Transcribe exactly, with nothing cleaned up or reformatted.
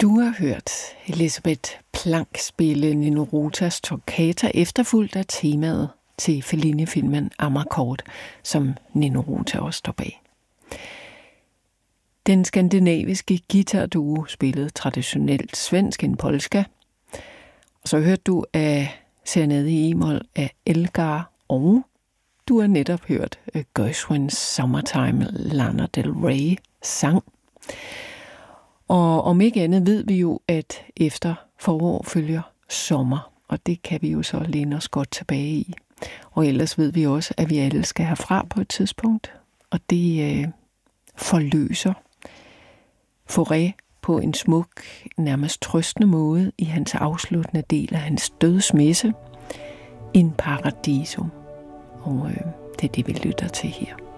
Du har hørt Elisabeth Planck spille Nino Rotas Toccata, efterfulgt af temaet til Fellini-filmen Amarcord, som Nino Rota også står bag. Den skandinaviske guitarduo spillede traditionelt svensk en polska, og så hørte du af Serenade i e-mol af Elgar, og du har netop hørt Gershwins Summertime, Lana Del Rey sang. Og om ikke andet ved vi jo, at efter forår følger sommer, og det kan vi jo så læne os godt tilbage i. Og ellers ved vi også, at vi alle skal herfra på et tidspunkt, og det øh, forløser Fauré på en smuk, nærmest trøstende måde i hans afsluttende del af hans dødsmesse, In Paradiso. Og øh, det er det, vi lytter til her.